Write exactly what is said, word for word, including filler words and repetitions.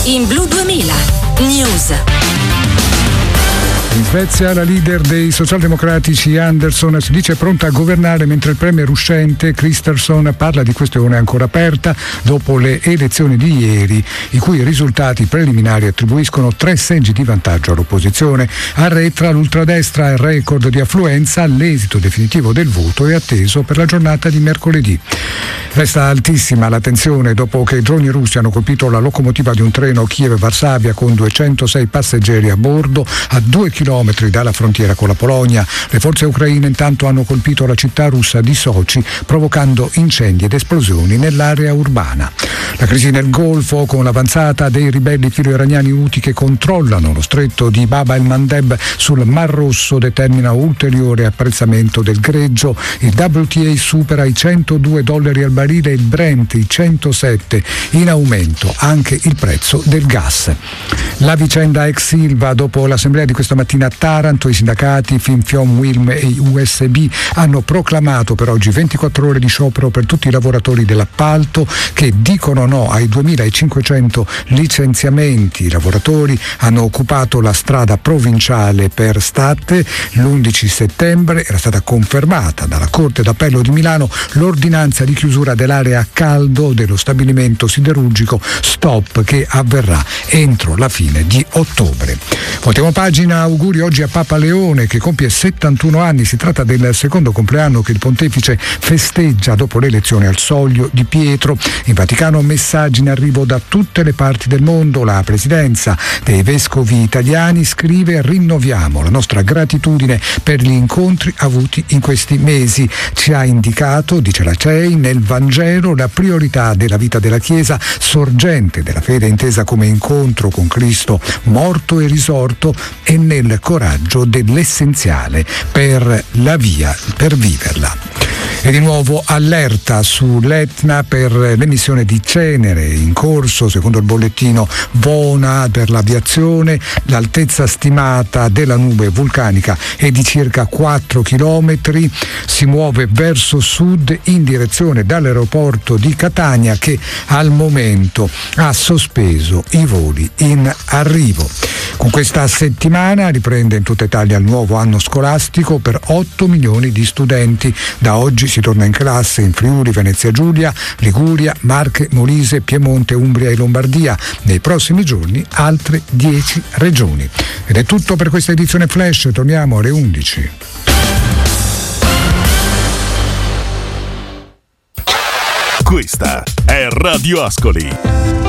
in Blu duemila News. In Svezia la leader dei socialdemocratici Andersson si dice pronta a governare, mentre il premier uscente Kristersson parla di questione ancora aperta dopo le elezioni di ieri, i cui risultati preliminari attribuiscono tre seggi di vantaggio all'opposizione. Arretra l'ultradestra, il record di affluenza, l'esito definitivo del voto è atteso per la giornata di mercoledì. Resta altissima la tensione dopo che i droni russi hanno colpito la locomotiva di un treno Kiev-Varsavia con duecentosei passeggeri a bordo a due chilometri dalla frontiera con la Polonia. Le forze ucraine intanto hanno colpito la città russa di Sochi, provocando incendi ed esplosioni nell'area urbana. La crisi nel Golfo, con l'avanzata dei ribelli filo-iraniani Houthi che controllano lo stretto di Bab el-Mandeb sul Mar Rosso, determina ulteriore apprezzamento del greggio. Il W T I supera i centodue dollari al barile, il Brent i centosette, in aumento anche il prezzo del gas. La vicenda ex Ilva, dopo l'assemblea di questa mattina a Taranto, i sindacati Finfiom, Wilm e U S B hanno proclamato per oggi ventiquattro ore di sciopero per tutti i lavoratori dell'appalto che dicono no ai duemilacinquecento licenziamenti. I lavoratori hanno occupato la strada provinciale per Statte. L'undici settembre era stata confermata dalla Corte d'Appello di Milano l'ordinanza di chiusura dell'area a caldo dello stabilimento siderurgico Stop, che avverrà entro la fine di ottobre. Voltiamo pagina. Auguri oggi a Papa Leone, che compie settantuno anni. Si tratta del secondo compleanno che il pontefice festeggia dopo l'elezione al Soglio di Pietro. In Vaticano messaggi in arrivo da tutte le parti del mondo. La presidenza dei vescovi italiani scrive: rinnoviamo la nostra gratitudine per gli incontri avuti in questi mesi. Ci ha indicato, dice la C E I, nel Vangelo la priorità della vita della Chiesa, sorgente della fede intesa come incontro con Cristo morto e risorto, e nel coraggio dell'essenziale per la via per viverla. E di nuovo allerta sull'Etna per l'emissione di cenere in corso. Secondo il bollettino Vona per l'aviazione, l'altezza stimata della nube vulcanica è di circa quattro chilometri. Si muove verso sud in direzione dall'aeroporto di Catania, che al momento ha sospeso i voli in arrivo. Con questa settimana riprende in tutta Italia il nuovo anno scolastico per otto milioni di studenti. Da oggi si torna in classe in Friuli, Venezia Giulia, Liguria, Marche, Molise, Piemonte, Umbria e Lombardia. Nei prossimi giorni altre dieci regioni. Ed è tutto per questa edizione Flash. Torniamo alle undici. Questa è Radio Ascoli.